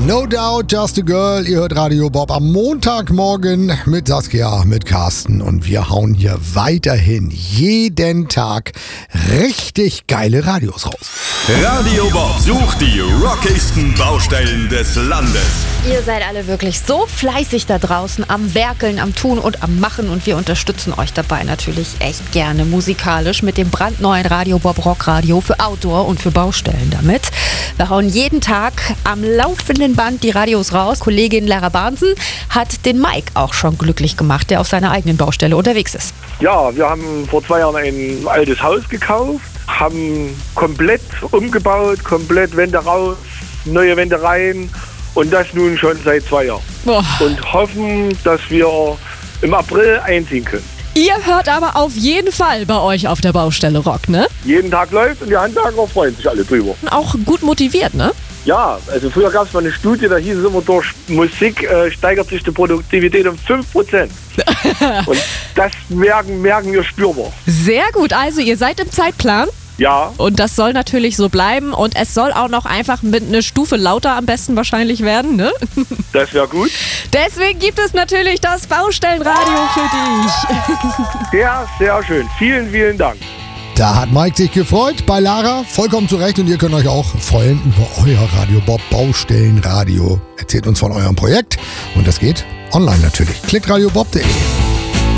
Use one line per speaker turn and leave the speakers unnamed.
No Doubt, Just a Girl. Ihr hört Radio Bob am Montagmorgen mit Saskia, mit Carsten. Und wir hauen hier weiterhin jeden Tag richtig geile Radios raus.
Radio Bob sucht die rockigsten Baustellen des Landes.
Ihr seid alle wirklich so fleißig da draußen am Werkeln, am Tun und am Machen. Und wir unterstützen euch dabei natürlich echt gerne musikalisch mit dem brandneuen Radio Bob Rockradio für Outdoor und für Baustellen damit. Wir hauen jeden Tag am laufenden Band die Radios raus. Kollegin Lara Barnsen hat den Mike auch schon glücklich gemacht, der auf seiner eigenen Baustelle unterwegs ist.
Ja, wir haben vor 2 Jahren ein altes Haus gekauft, haben komplett umgebaut, komplett Wände raus, neue Wände rein und das nun schon seit 2 Jahren.
Boah.
Und hoffen, dass wir im April einziehen können.
Ihr hört aber auf jeden Fall bei euch auf der Baustelle Rock, ne?
Jeden Tag läuft und die Handwerker freuen sich alle drüber.
Auch gut motiviert, ne?
Ja, also früher gab es mal eine Studie, da hieß es immer, durch Musik steigert sich die Produktivität um 5%. Und das merken wir spürbar.
Sehr gut, also ihr seid im Zeitplan.
Ja.
Und das soll natürlich so bleiben und es soll auch noch einfach mit einer Stufe lauter am besten wahrscheinlich werden, ne?
Das wäre gut.
Deswegen gibt es natürlich das Baustellenradio für dich.
Sehr, sehr schön. Vielen, vielen Dank.
Da hat Mike sich gefreut, bei Lara vollkommen zu Recht, und ihr könnt euch auch freuen über euer Radio Bob Baustellenradio. Erzählt uns von eurem Projekt und das geht online natürlich. Klickt radiobob.de.